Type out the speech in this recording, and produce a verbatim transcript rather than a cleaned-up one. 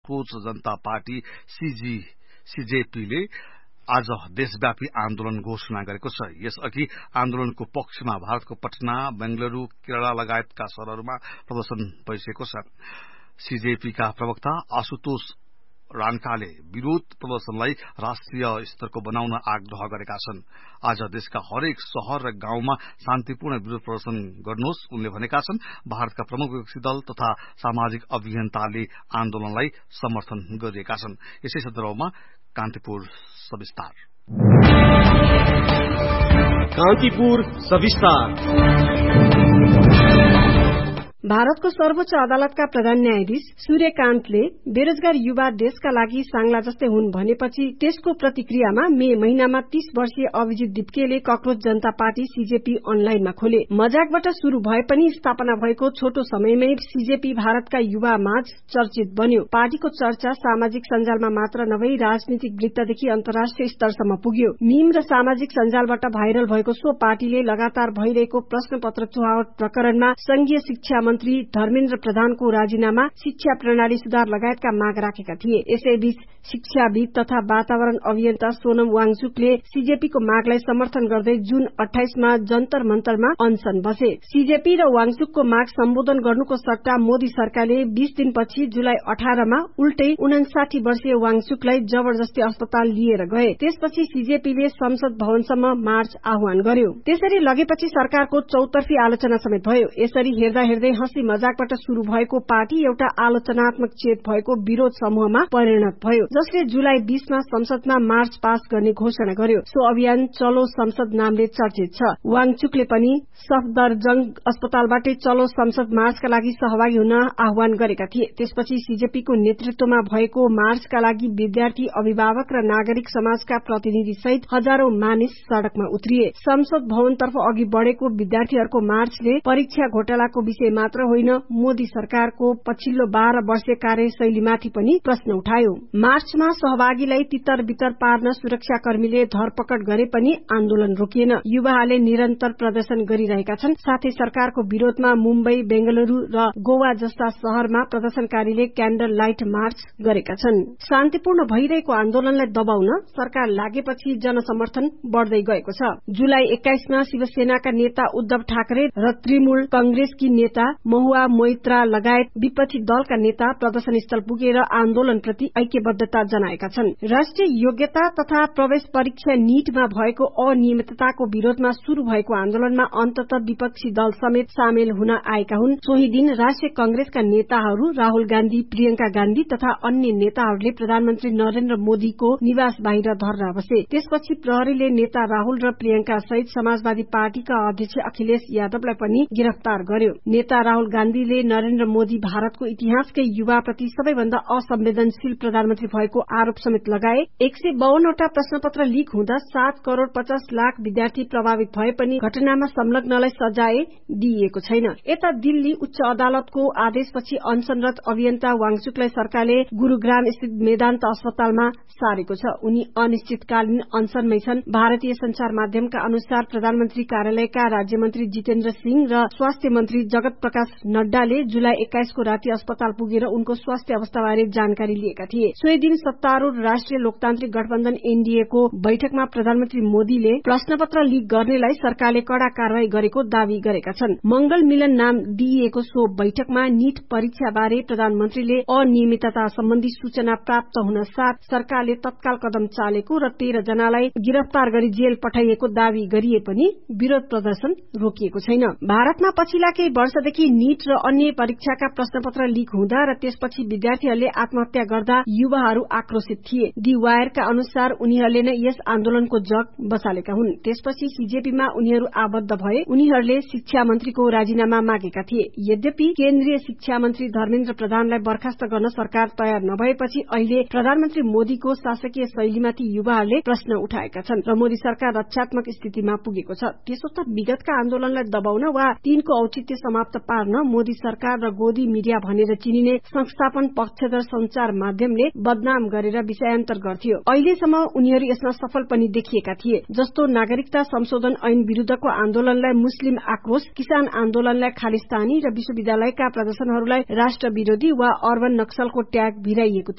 कांक्रोच जनता party CG सीजेपीले आज देशव्यापी आन्दोलन घोषणा गरेको छ। यसअघि आन्दोलनको पक्षमा भारतको पटना, बेंगलुरू, केरला लगायतका शहरहरूमा प्रदर्शन भइसकेको छ। सीजेपीका प्रवक्ता आशुतोष रान्काले विरोध प्रदर्शनलाई राष्ट्रिय स्तरको बनाउन आग्रह गरेका छन्। आज देशका हरेक शहर र गाउँमा शान्तिपूर्ण विरोध प्रदर्शन गर्नुहोस् उनले भनेका छन्। भारतका प्रमुख विपक्षी दल तथा सामाजिक अभियन्ताले आन्दोलनलाई समर्थन गरिरहेका छन्। यसै सन्दर्भमा कान्तिपुर सविस्तार कान्तिपुर सविस्तार भारतको सर्वोच्च अदालतका प्रधान न्यायाधीश सूर्यकान्तले बेरोजगार युवा देशका लागि सांग्ला जस्तै हुन् भनेपछि त्यसको प्रतिक्रियामा मे महिनामा तीस वर्षीय अभिजित दिप्केले कक्रोच जनता पार्टी सीजेपी अनलाइनमा खोले। मजाकबाट शुरू भए पनि स्थापना भएको छोटो समयमै सीजेपी भारतका युवा माझ चर्चित बन्यो। पार्टीको चर्चा सामाजिक सञ्जालमा मात्र नभई राजनीतिक वृत्तदेखि अन्तर्राष्ट्रिय स्तरसम्म पुग्यो। मीम र सामाजिक सञ्जालबाट भाइरल भएको सो पार्टीले लगातार भइरहेको प्रश्नपत्र चुहावट प्रकरणमा संघीय शिक्षा मन्त्री धर्मेन्द्र प्रधानको राजीनामा, शिक्षा प्रणाली सुधार लगायतका माग राखेका थिए। यसैबीच शिक्षाविद तथा वातावरण अभियन्ता सोनम वाङचुकले सीजेपीको मागलाई समर्थन गर्दै जुन अठाइसमा जन्तर मन्तरमा अनशन बसे। सीजेपी र वाङचुकको माग सम्बोधन गर्नुको सट्टा मोदी सरकारले बीस दिनपछि जुलाई अठारमा उल्टै उनासाठी वर्षीय वाङचुकलाई जबरजस्ती अस्पताल लिएर गए। त्यसपछि सीजेपीले संसद भवनसम्म मार्च आह्वान गर्यो। त्यसरी लगेपछि सरकारको चौतर्फी आलोचना समेत भयो। यसरी हेर्दा हेर्दै हँसी मजाकबाट शुरू भएको पार्टी एउटा आलोचनात्मक चेत भएको विरोध समूहमा परिणत भयो, जसले जुलाई बीसमा संसदमा मार्च पास गर्ने घोषणा गर्यो। सो अभियान चलो संसद नामले चर्चित छ। वाङचुकले पनि सफदरजंग अस्पतालबाटै चलो संसद मार्चका लागि सहभागी हुन आह्वान गरेका थिए। त्यसपछि सीजेपीको नेतृत्वमा भएको मार्चका लागि विद्यार्थी, अभिभावक र नागरिक समाजका प्रतिनिधि सहित हजारौं मानिस सड़कमा उत्रिए। संसद भवनतर्फ अघि बढ़ेको विद्यार्थीहरूको मार्चले परीक्षा घोटालाको विषय मात्र होइन, मोदी सरकारको पछिल्लो बाह्र वर्षीय कार्यशैलीमाथि पनि प्रश्न उठायो। मार्चमा सहभागीलाई तितर बितर पार्न सुरक्षाकर्मीले धरपकड गरे पनि आन्दोलन रोकिएन। युवाहरूले निरन्तर प्रदर्शन गरिरहेका छन्। साथै सरकारको विरोधमा मुम्बई, बेंगलुरू र गोवा जस्ता शहरमा प्रदर्शनकारीले क्याण्डल लाइट मार्च गरेका छन्। शान्तिपूर्ण भइरहेको आन्दोलनलाई दबाउन सरकार लागेपछि जनसमर्थन बढ़दै गएको छ। जुलाई एक्काइसमा शिवसेनाका नेता उद्धव ठाकरे र तृणमूल कंग्रेसकी नेता महुआ मोइत्रा लगायत विपक्षी दलका नेता प्रदर्शन स्थल पुगेर आन्दोलनप्रति ऐक्यबद्धता जनाएका छन्। राष्ट्रिय योग्यता तथा प्रवेश परीक्षा नीटमा भएको अनियमितताको विरोधमा शुरू भएको आन्दोलनमा अन्तत विपक्षी दल समेत सामेल हुन आएका हुन्। सोही दिन राष्ट्रिय कंग्रेसका नेताहरू राहुल गान्धी, प्रियंका गान्धी तथा अन्य नेताहरूले प्रधानमन्त्री नरेन्द्र मोदीको निवास बाहिर धरना बसे। त्यसपछि प्रहरीले नेता राहुल र प्रियंका सहित समाजवादी पार्टीका अध्यक्ष अखिलेश यादवलाई पनि गिरफ्तार गर्यो। नेता राहुल गान्धीले नरेन्द्र मोदी भारतको इतिहासकै युवाप्रति सबैभन्दा असंवेदनशील प्रधानमन्त्री भएको आरोप समेत लगाए। एक सय बावनवटा प्रश्नपत्र लीक हुँदा सात करोड़ पचास लाख विद्यार्थी प्रभावित भए पनि घटनामा संलग्नलाई सजाय दिइएको छैन। यता दिल्ली उच्च अदालतको आदेशपछि अनशनरत अभियन्ता वाङचुकलाई सरकारले गुरूग्राम स्थित मेदान्त अस्पतालमा सारेको छ। उनी अनिश्चितकालीन अनशनमै छन्। भारतीय संचार माध्यमका अनुसार प्रधानमन्त्री कार्यालयका राज्यमन्त्री जितेन्द्र सिंह र स्वास्थ्य मन्त्री जगत प्रकाश नड्डाले जुलाई एक्काइसको राति अस्पताल पुगेर उनको स्वास्थ्य अवस्थाबारे जानकारी लिएका थिए। सोही दिन सत्तारूढ़ राष्ट्रिय लोकतान्त्रिक गठबन्धन एनडीएको बैठकमा प्रधानमन्त्री मोदीले प्रश्नपत्र लीक गर्नेलाई सरकारले कड़ा कारवाही गरेको दावी गरेका छन्। मंगल मिलन नाम दिइएको सो बैठकमा नीट परीक्षा बारे प्रधानमन्त्रीले अनियमितता सम्बन्धी सूचना प्राप्त हुन साथ सरकारले तत्काल कदम चालेको र तेह्र जनालाई गिरफ्तार गरी जेल पठाइएको दावी गरिए पनि विरोध प्रदर्शन रोकिएको छैन। भारतमा पछिल्ला केही वर्षदेखि नीट र अन्य परीक्षाका प्रश्नपत्र लीक हुँदा र त्यसपछि विद्यार्थीहरूले आत्महत्या गर्दा युवाहरू आक्रोशित थिए। दी वायरका अनुसार उनीहरूले नै यस आन्दोलनको जग बसालेका हुन्। त्यसपछि सीजेपीमा उनीहरू आबद्ध भए। उनीहरूले शिक्षा मन्त्रीको राजीनामा मागेका थिए। यद्यपि केन्द्रीय शिक्षा मन्त्री धर्मेन्द्र प्रधानलाई बर्खास्त गर्न सरकार तयार नभएपछि अहिले प्रधानमन्त्री मोदीको शासकीय शैलीमाथि युवाहरूले प्रश्न उठाएका छन् र मोदी सरकार रक्षात्मक स्थितिमा पुगेको छ। त्यसो त विगतका आन्दोलनलाई दबाउन वा तिनको औचित्य समाप्त पार्न मोदी सरकार र गोदी मिडिया भनेर चिनिने संस्थापन पक्षधर संचार माध्यमले बदनाम गरेर विषयान्तर गर्थ्यो। अहिलेसम्म उनीहरू यसमा सफल पनि देखिएका थिए। जस्तो नागरिकता संशोधन ऐन विरूद्धको आन्दोलनलाई मुस्लिम आक्रोश, किसान आन्दोलनलाई खालिस्तानी र विश्वविद्यालयका प्रदर्शनहरूलाई राष्ट्र विरोधी वा अर्बन नक्सलको ट्याग भिराइएको